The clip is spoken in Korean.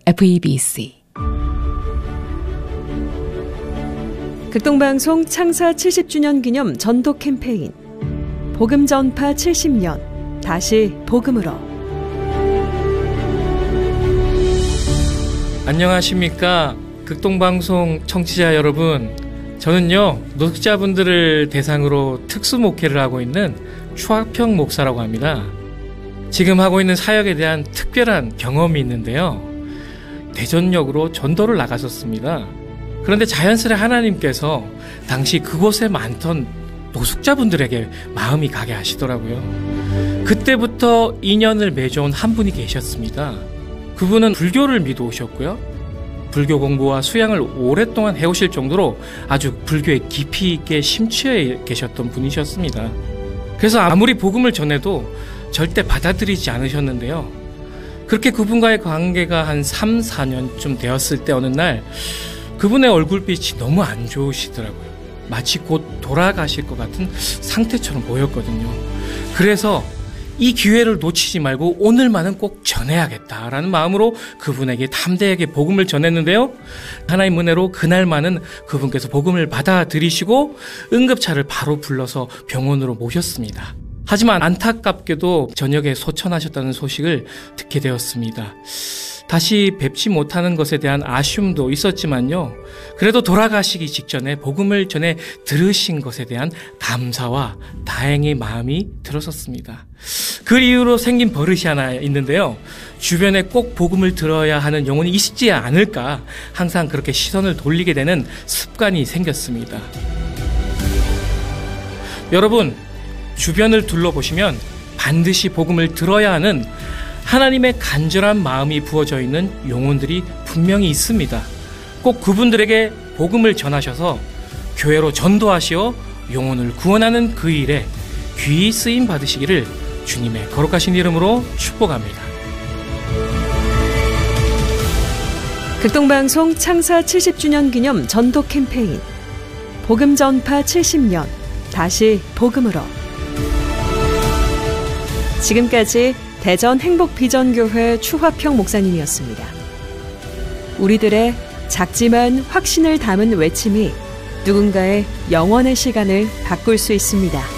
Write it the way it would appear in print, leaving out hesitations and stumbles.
FEBC 극동방송 창사 70주년 기념 전도 캠페인 복음 전파 70년 다시 복음으로. 안녕하십니까 극동방송 청취자 여러분. 저는요 노숙자분들을 대상으로 특수 목회를 하고 있는 추학평 목사라고 합니다. 지금 하고 있는 사역에 대한 특별한 경험이 있는데요, 대전역으로 전도를 나갔었습니다. 그런데 자연스레 하나님께서 당시 그곳에 많던 노숙자분들에게 마음이 가게 하시더라고요. 그때부터 인연을 맺어온 한 분이 계셨습니다. 그분은 불교를 믿어 오셨고요, 불교 공부와 수양을 오랫동안 해오실 정도로 아주 불교에 깊이 있게 심취해 계셨던 분이셨습니다. 그래서 아무리 복음을 전해도 절대 받아들이지 않으셨는데요, 그렇게 그분과의 관계가 한 3, 4년쯤 되었을 때 어느 날 그분의 얼굴빛이 너무 안 좋으시더라고요. 마치 곧 돌아가실 것 같은 상태처럼 보였거든요. 그래서 이 기회를 놓치지 말고 오늘만은 꼭 전해야겠다라는 마음으로 그분에게 담대하게 복음을 전했는데요, 하나님 은혜로 그날만은 그분께서 복음을 받아들이시고 응급차를 바로 불러서 병원으로 모셨습니다. 하지만 안타깝게도 저녁에 소천하셨다는 소식을 듣게 되었습니다. 다시 뵙지 못하는 것에 대한 아쉬움도 있었지만요, 그래도 돌아가시기 직전에 복음을 전해 들으신 것에 대한 감사와 다행의 마음이 들었었습니다. 그 이후로 생긴 버릇이 하나 있는데요, 주변에 꼭 복음을 들어야 하는 영혼이 있지 않을까 항상 그렇게 시선을 돌리게 되는 습관이 생겼습니다. 여러분, 주변을 둘러보시면 반드시 복음을 들어야 하는 하나님의 간절한 마음이 부어져 있는 영혼들이 분명히 있습니다. 꼭 그분들에게 복음을 전하셔서 교회로 전도하시어 영혼을 구원하는 그 일에 귀히 쓰임 받으시기를 주님의 거룩하신 이름으로 축복합니다. 극동방송 창사 70주년 기념 전도 캠페인 복음 전파 70년 다시 복음으로. 지금까지 대전 행복비전교회 추화평 목사님이었습니다. 우리들의 작지만 확신을 담은 외침이 누군가의 영원의 시간을 바꿀 수 있습니다.